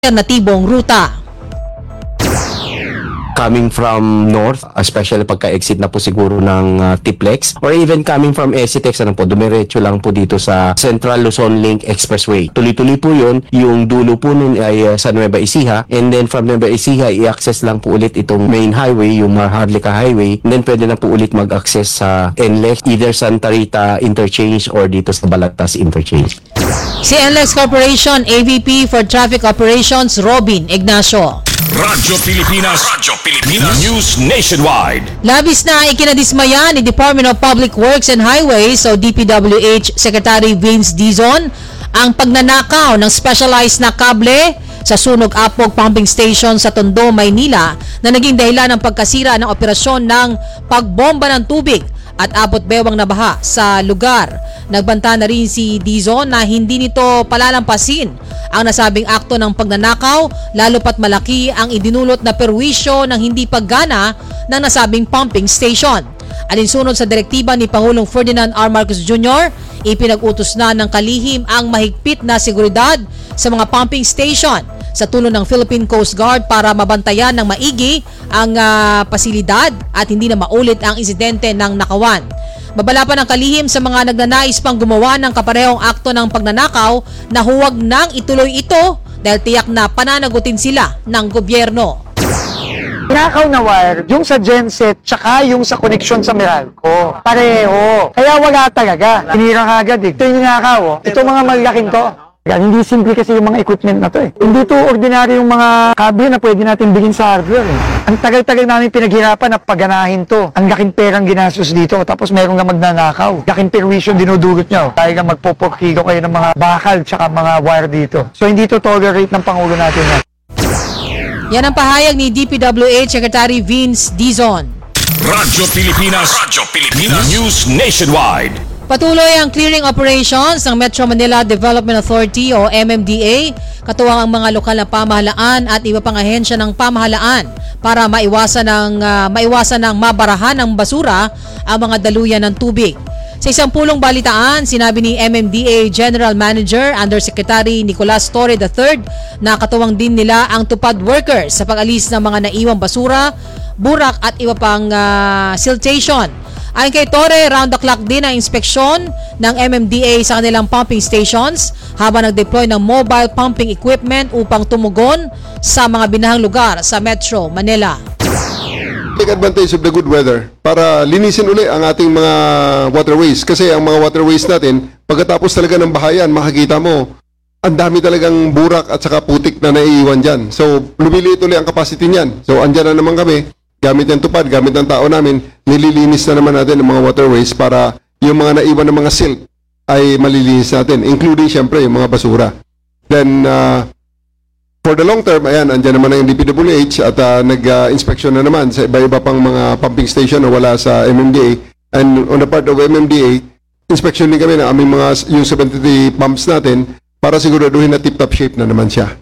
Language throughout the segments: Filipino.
alternatibong ruta. Coming from north, especially pagka-exit na po siguro ng Tiplex, or even coming from Esitex, dumiretso lang po dito sa Central Luzon Link Expressway. Tuloy-tuloy po yun, yung dulo po nun ay sa Nueva Ecija, and then from Nueva Ecija, i-access lang po ulit itong main highway, yung Maharlika Highway, and then pwede na po ulit mag-access sa NLEX, either Santa Rita Interchange or dito sa Balagtas Interchange. Si NLEX Corporation AVP for Traffic Operations, Robin Ignacio. Radyo Pilipinas News Nationwide. Labis na ikinadismaya ni Department of Public Works and Highways o DPWH Secretary Vince Dizon ang pagnanakaw ng specialized na kable sa Sunog Apog Pumping Station sa Tondo, Maynila na naging dahilan ng pagkasira ng operasyon ng pagbomba ng tubig at abot bewang na baha sa lugar. Nagbanta na rin si Dizon na hindi nito palalampasin ang nasabing akto ng pagnanakaw, lalo pat malaki ang idinulot na perwisyo ng hindi paggana ng nasabing pumping station. Alinsunod sa direktiba ni Pangulong Ferdinand R. Marcos Jr., ipinag-utos na ng kalihim ang mahigpit na seguridad sa mga pumping station sa tulong ng Philippine Coast Guard para mabantayan ng maigi ang pasilidad at hindi na maulit ang insidente ng nakawan. Babala pa ng kalihim sa mga nagnanais pang gumawa ng kaparehong akto ng pagnanakaw na huwag nang ituloy ito dahil tiyak na pananagutin sila ng gobyerno. Nakaw na wire, yung sa genset, tsaka yung sa connection sa Meralco. Pareho. Kaya wala talaga. Tinira ka agad eh. Ito yung nakaw. Ito mga malalaking to. Yan, hindi simple kasi yung mga equipment na to eh. Hindi to ordinary yung mga kable na pwede natin bigyan sa hardware eh. Ang tagal-tagal namin pinaghirapan na paganahin to. Ang laking perang ginastos dito. Tapos meron nga magnanakaw. Laking perwisyon dinudulot nyo. Tayo nga magpoporkigo kayo ng mga bakal tsaka mga wire dito. So hindi to tolerate ng Pangulo natin yan. Yan ang pahayag ni DPWH Secretary Vince Dizon. Radyo Pilipinas News Nationwide. Patuloy ang clearing operations ng Metro Manila Development Authority o MMDA, katuwang ang mga lokal na pamahalaan at iba pang ahensya ng pamahalaan para maiwasan ng mabarahan ng basura ang mga daluyan ng tubig. Sa isang pulong balitaan, sinabi ni MMDA General Manager Undersecretary Nicolas Torre III na katuwang din nila ang tupad workers sa pag-alis ng mga naiwang basura, burak at iba pang siltation. Ayon kay Torre, round the clock din ang inspeksyon ng MMDA sa kanilang pumping stations habang nag-deploy ng mobile pumping equipment upang tumugon sa mga binahang lugar sa Metro Manila. Take advantage of the good weather para linisin uli ang ating mga waterways. Kasi ang mga waterways natin, pagkatapos talaga ng bahayan, makikita mo, ang dami talagang burak at saka putik na naiiwan dyan. So, lumiliit uli ang capacity niyan. So, andyan na naman kami. Gamit ng tupad, gamit ng tao namin, nililinis na naman natin ang mga waterways para yung mga naiwan ng mga silt ay malilinis natin, including syempre yung mga basura. Then, for the long term, ayan, andyan naman ang DPWH at nag-inspection na naman sa iba-iba pang mga pumping station na wala sa MMDA. And on the part of MMDA, inspection din kami na aming mga yung 73 pumps natin para siguraduhin na tip-top shape na naman siya.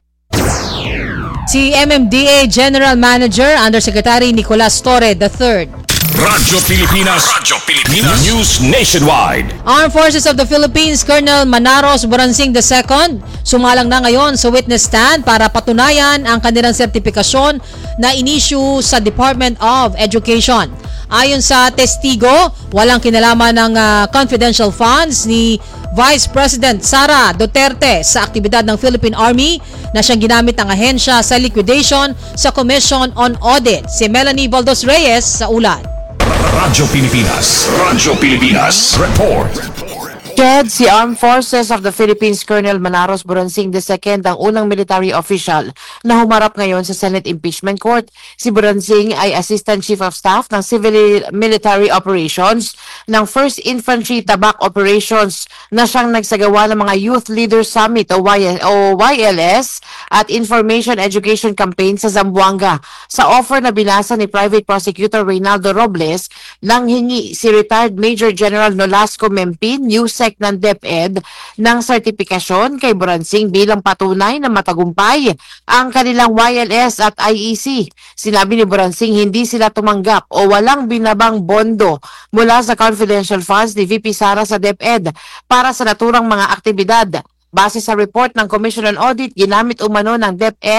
Si MMDA General Manager Undersecretary Nicolas Torre III. Radyo Pilipinas News Nationwide. Armed Forces of the Philippines Colonel Manaros Boransing II sumalang na ngayon sa witness stand para patunayan ang kanilang sertipikasyon na inisyu sa Department of Education. Ayon sa testigo, walang kinalaman ng confidential funds ni Vice President Sara Duterte sa aktibidad ng Philippine Army na siyang ginamit ng ahensya sa liquidation sa Commission on Audit. Si Melanie Baldos Reyes sa ulat. Radyo Pilipinas Report. Chad, si Armed Forces of the Philippines Colonel Manaros Boransing II ang unang military official na humarap ngayon sa Senate Impeachment Court. Si Boransing ay Assistant Chief of Staff ng Civil Military Operations ng 1st Infantry Tabak Operations na siyang nagsagawa ng mga Youth Leader Summit o YLS at Information Education Campaign sa Zamboanga. Sa offer na binasa ni Private Prosecutor Reynaldo Robles, nang hingi si retired Major General Nolasco Mempin, USEC ng DepEd, ng sertipikasyon kay Boransing bilang patunay na matagumpay ang kanilang YLS at IEC. Sinabi ni Boransing hindi sila tumanggap o walang binabang bondo mula sa confidential funds ni VP Sara sa DepEd para sa naturang mga aktibidad. Base sa report ng Commission on Audit, ginamit umano ng DepEd